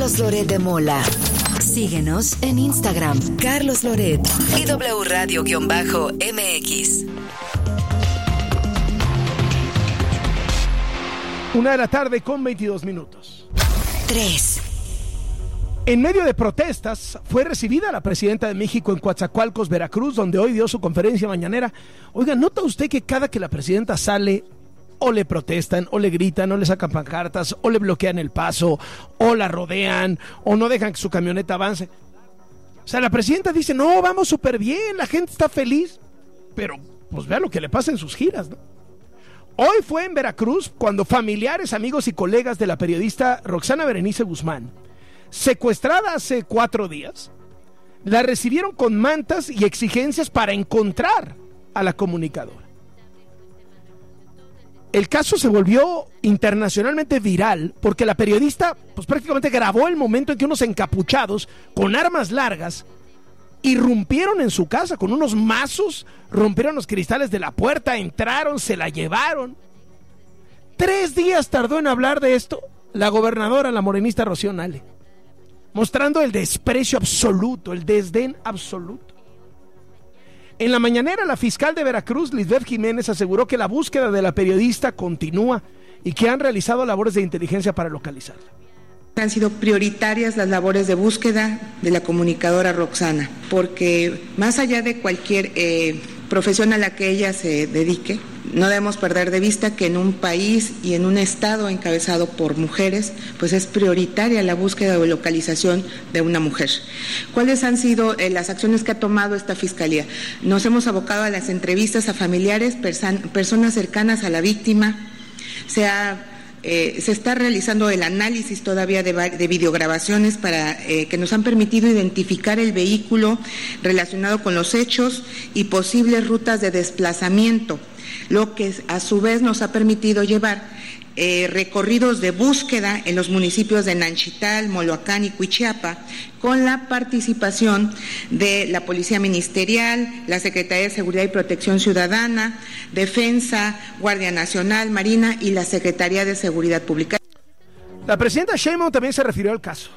Carlos Loret de Mola. Síguenos en Instagram, Carlos Loret y W Radio-MX. 1:22 p.m. 3. En medio de protestas, fue recibida la presidenta de México en Coatzacoalcos, Veracruz, donde hoy dio su conferencia mañanera. Oiga, ¿nota usted que cada que la presidenta sale, o le protestan, o le gritan, o le sacan pancartas, o le bloquean el paso, o la rodean, o no dejan que su camioneta avance? O sea, la presidenta dice, no, vamos súper bien, la gente está feliz, pero pues vea lo que le pasa en sus giras, ¿no? Hoy fue en Veracruz cuando familiares, amigos y colegas de la periodista Roxana Berenice Guzmán, secuestrada hace 4 días, la recibieron con mantas y exigencias para encontrar a la comunicadora. El caso se volvió internacionalmente viral porque la periodista pues prácticamente grabó el momento en que unos encapuchados con armas largas irrumpieron en su casa con unos mazos, rompieron los cristales de la puerta, entraron, se la llevaron. 3 días tardó en hablar de esto la gobernadora, la morenista Rocío Nale, mostrando el desprecio absoluto, el desdén absoluto. En la mañanera, la fiscal de Veracruz, Lisbeth Jiménez, aseguró que la búsqueda de la periodista continúa y que han realizado labores de inteligencia para localizarla. Han sido prioritarias las labores de búsqueda de la comunicadora Roxana, porque más allá de cualquier profesión a la que ella se dedique, no debemos perder de vista que en un país y en un estado encabezado por mujeres, pues es prioritaria la búsqueda o localización de una mujer. ¿Cuáles han sido las acciones que ha tomado esta fiscalía? Nos hemos abocado a las entrevistas a familiares, personas cercanas a la víctima. Se está realizando el análisis todavía de videograbaciones para que nos han permitido identificar el vehículo relacionado con los hechos y posibles rutas de desplazamiento, lo que a su vez nos ha permitido llevar recorridos de búsqueda en los municipios de Nanchital, Moloacán y Cuichiapa, con la participación de la Policía Ministerial, la Secretaría de Seguridad y Protección Ciudadana, Defensa, Guardia Nacional, Marina y la Secretaría de Seguridad Pública. La presidenta Sheinbaum también se refirió al caso.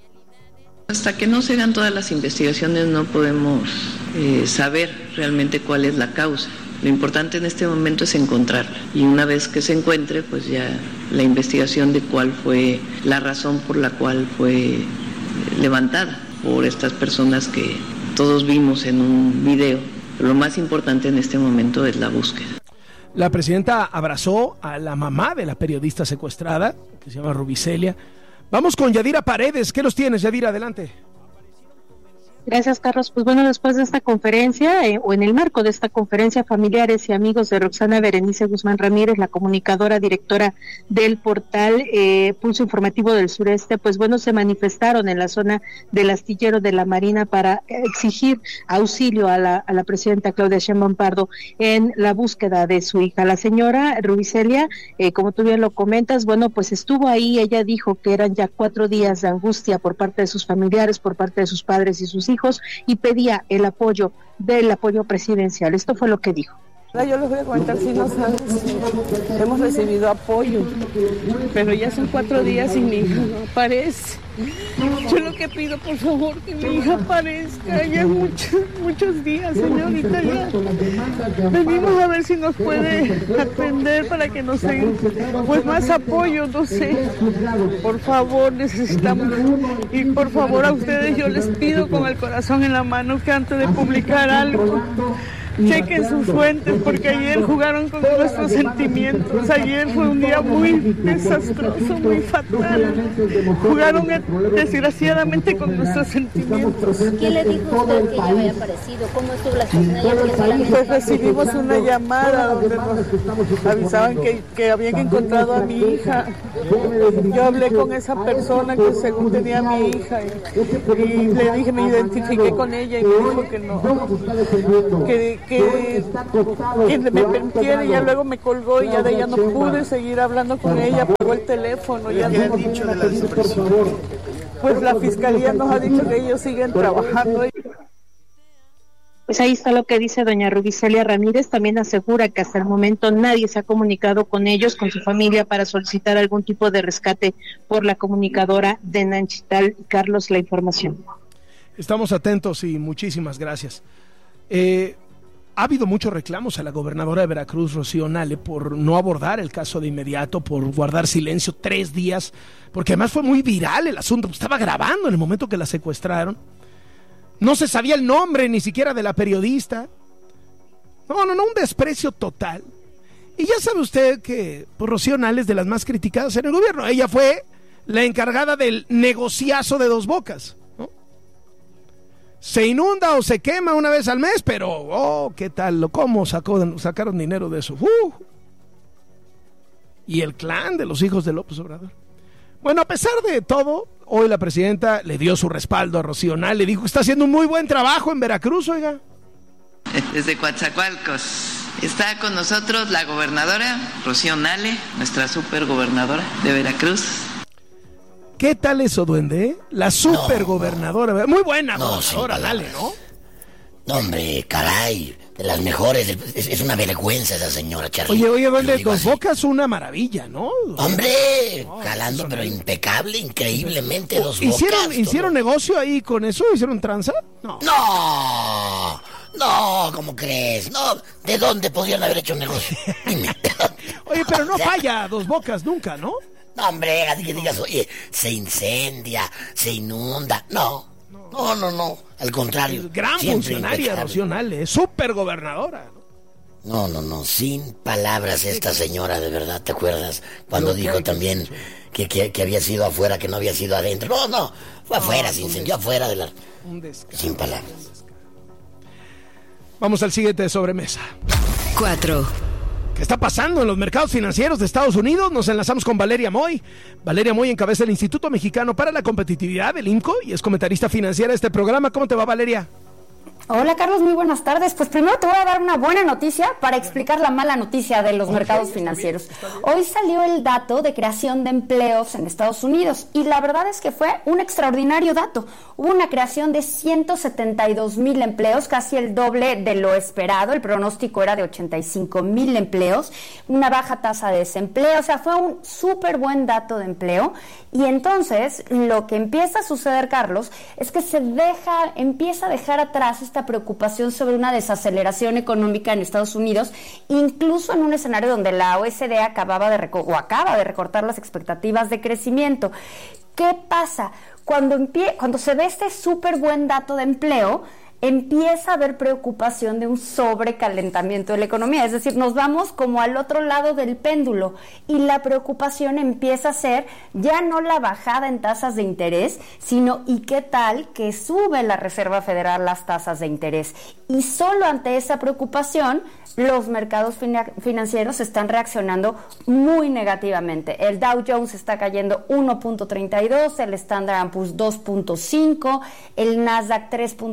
Hasta que no se hagan todas las investigaciones no podemos saber realmente cuál es la causa. Lo importante en este momento es encontrarla y una vez que se encuentre, pues ya la investigación de cuál fue la razón por la cual fue levantada por estas personas que todos vimos en un video. Pero lo más importante en este momento es la búsqueda. La presidenta abrazó a la mamá de la periodista secuestrada, que se llama Rubicelia. Vamos con Yadira Paredes. ¿Qué los tienes, Yadira? Adelante. Gracias, Carlos. Pues bueno, después de esta conferencia, o en el marco de esta conferencia, familiares y amigos de Roxana Berenice Guzmán Ramírez, la comunicadora, directora del portal Pulso Informativo del Sureste, pues bueno, se manifestaron en la zona del astillero de la Marina para exigir auxilio a la presidenta Claudia Sheinbaum Pardo en la búsqueda de su hija. La señora Rubicelia, como tú bien lo comentas, bueno, pues estuvo ahí. Ella dijo que eran ya 4 días de angustia por parte de sus familiares, por parte de sus padres y sus hijos, y pedía el apoyo presidencial. Esto fue lo que dijo. Yo les voy a comentar, si no sabes, hemos recibido apoyo, pero ya son 4 días y mi hija no aparece. Yo lo que pido, por favor, que mi hija aparezca. Ya muchos días, señorita, ya venimos a ver si nos puede atender para que nos den pues más apoyo, no sé. Por favor, necesitamos. Y por favor a ustedes yo les pido con el corazón en la mano que antes de publicar algo, chequen sus fuentes, porque ayer jugaron con nuestros sentimientos. Ayer fue un día muy desastroso, muy fatal. Jugaron desgraciadamente con nuestros sentimientos. ¿Qué le dijo usted que ella había aparecido? ¿Cómo estuvo la situación? Pues recibimos una llamada donde nos avisaban que habían encontrado a mi hija. Yo hablé con esa persona que según tenía a mi hija y le dije, me identifiqué con ella y me dijo que no, que me permitiera, y ya luego me colgó y ya de ella no pude seguir hablando con ella, apagó el teléfono. Ya ¿Qué han dicho de la desaparición? Pues la fiscalía nos ha dicho que ellos siguen trabajando. Pues ahí está lo que dice doña Rubicelia Ramírez. También asegura que hasta el momento nadie se ha comunicado con ellos, con su familia, para solicitar algún tipo de rescate por la comunicadora de Nanchital. Carlos, la información. Estamos atentos y muchísimas gracias. Ha habido muchos reclamos a la gobernadora de Veracruz, Rocío Nale, por no abordar el caso de inmediato, por guardar silencio 3 días, porque además fue muy viral el asunto. Estaba grabando en el momento que la secuestraron. No se sabía el nombre ni siquiera de la periodista. No, un desprecio total. Y ya sabe usted que Rocío Nale es de las más criticadas en el gobierno. Ella fue la encargada del negociazo de Dos Bocas, ¿no? Se inunda o se quema una vez al mes, pero, ¿qué tal? ¿Cómo sacaron dinero de eso? Y el clan de los hijos de López Obrador. Bueno, a pesar de todo, hoy la presidenta le dio su respaldo a Rocío Nale, le dijo que está haciendo un muy buen trabajo en Veracruz, oiga. Desde Coatzacoalcos está con nosotros la gobernadora Rocío Nale, nuestra supergobernadora de Veracruz. ¿Qué tal eso, duende? La supergobernadora, muy buena gobernadora, Nale, ¿no? No, hombre, caray, de las mejores, es una vergüenza esa señora, Charlie. Oye, duende, Dos Bocas una maravilla, ¿no? Hombre, jalando, pero impecable, increíblemente Dos Bocas. ¿Hicieron negocio ahí con eso? ¿Hicieron tranza? No, ¿cómo crees? No, ¿de dónde podrían haber hecho negocio? Oye, pero no falla Dos Bocas nunca, ¿no? No, hombre, así que digas, oye, se incendia, se inunda, no, al contrario. Gran funcionaria Rocío Nale, súper gobernadora. No, sin palabras esta señora, de verdad, ¿te acuerdas? Cuando dijo también que había sido afuera, que no había sido adentro. No, fue afuera, se incendió afuera de la... Sin palabras. Vamos al siguiente de sobremesa. 4. ¿Qué está pasando en los mercados financieros de Estados Unidos? Nos enlazamos con Valeria Moy. Valeria Moy encabeza el Instituto Mexicano para la Competitividad, el IMCO, y es comentarista financiera de este programa. ¿Cómo te va, Valeria? Hola, Carlos, muy buenas tardes. Pues primero te voy a dar una buena noticia para explicar la mala noticia de los mercados financieros. Hoy salió el dato de creación de empleos en Estados Unidos y la verdad es que fue un extraordinario dato. Hubo una creación de 172,000 empleos, casi el doble de lo esperado. El pronóstico era de 85,000 empleos, una baja tasa de desempleo, o sea, fue un súper buen dato de empleo. Y entonces lo que empieza a suceder, Carlos, es que empieza a dejar atrás esta preocupación sobre una desaceleración económica en Estados Unidos, incluso en un escenario donde la OECD acaba de recortar las expectativas de crecimiento. ¿Qué pasa? Cuando se ve este súper buen dato de empleo, empieza a haber preocupación de un sobrecalentamiento de la economía, es decir, nos vamos como al otro lado del péndulo y la preocupación empieza a ser ya no la bajada en tasas de interés, sino ¿y qué tal que sube la Reserva Federal las tasas de interés? Y solo ante esa preocupación los mercados financieros están reaccionando muy negativamente. El Dow Jones está cayendo 1.32, el Standard & Poor's 2.5, el Nasdaq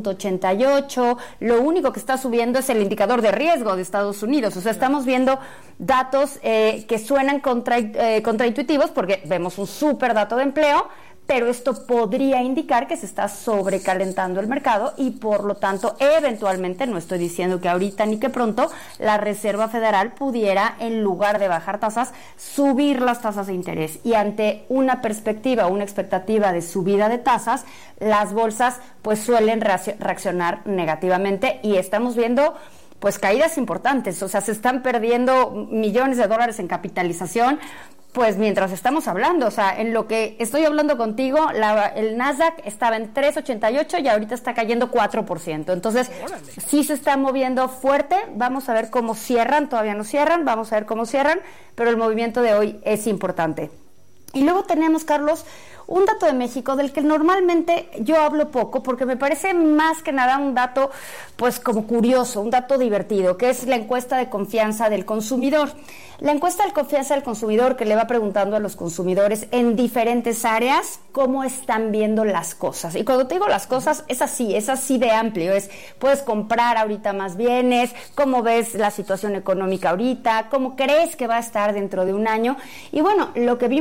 3.88. Lo único que está subiendo es el indicador de riesgo de Estados Unidos. O sea, estamos viendo datos que suenan contraintuitivos porque vemos un súper dato de empleo, pero esto podría indicar que se está sobrecalentando el mercado y por lo tanto eventualmente, no estoy diciendo que ahorita ni que pronto, la Reserva Federal pudiera, en lugar de bajar tasas, subir las tasas de interés. Y ante una expectativa de subida de tasas, las bolsas pues suelen reaccionar negativamente y estamos viendo pues caídas importantes, o sea, se están perdiendo millones de dólares en capitalización. Pues mientras estamos hablando, o sea, en lo que estoy hablando contigo, el Nasdaq estaba en 3.88 y ahorita está cayendo 4%. Entonces, sí se está moviendo fuerte. Vamos a ver cómo cierran. Todavía no cierran. Vamos a ver cómo cierran. Pero el movimiento de hoy es importante. Y luego tenemos, Carlos, un dato de México del que normalmente yo hablo poco porque me parece más que nada un dato pues como curioso, un dato divertido, que es la encuesta de confianza del consumidor. La encuesta de confianza del consumidor que le va preguntando a los consumidores en diferentes áreas cómo están viendo las cosas. Y cuando te digo las cosas, es así de amplio. Puedes comprar ahorita más bienes, cómo ves la situación económica ahorita, cómo crees que va a estar dentro de un año. Y bueno, lo que vimos